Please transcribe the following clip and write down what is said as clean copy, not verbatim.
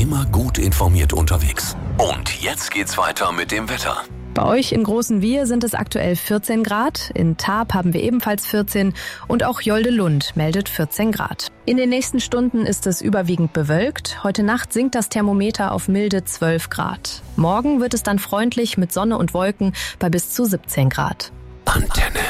immer gut informiert unterwegs. Und jetzt geht's weiter mit dem Wetter. Bei euch in Großenwiehr sind es aktuell 14 Grad, in Tarp haben wir ebenfalls 14 und auch Joldelund meldet 14 Grad. In den nächsten Stunden ist es überwiegend bewölkt. Heute Nacht sinkt das Thermometer auf milde 12 Grad. Morgen wird es dann freundlich mit Sonne und Wolken bei bis zu 17 Grad. Antenne.